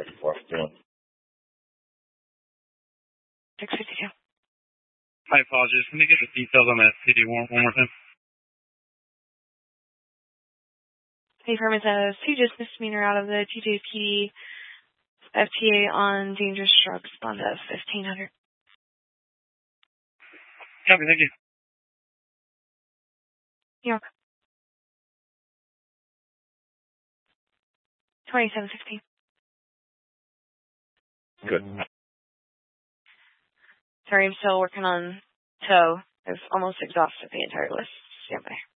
652. My apologies. Let me get the details on that CD one more time. The affirmative says, just misdemeanor out of the TJPD FTA on dangerous drugs, bond of $1,500. Copy, thank you. New York. 2716. Good. Sorry, I'm still working on tow. I've almost exhausted the entire list. Stand by.